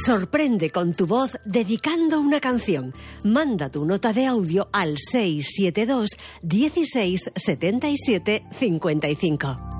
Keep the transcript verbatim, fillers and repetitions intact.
Sorprende con tu voz dedicando una canción. Manda tu nota de audio al seis siete dos, dieciséis, setenta y siete, cincuenta y cinco.